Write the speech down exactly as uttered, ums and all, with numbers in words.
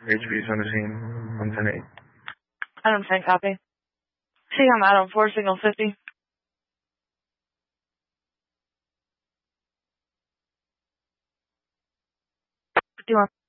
H B's on the scene, one ten eight. Adam ten, copy. See, I'm out on four, signal fifty. fifty-one.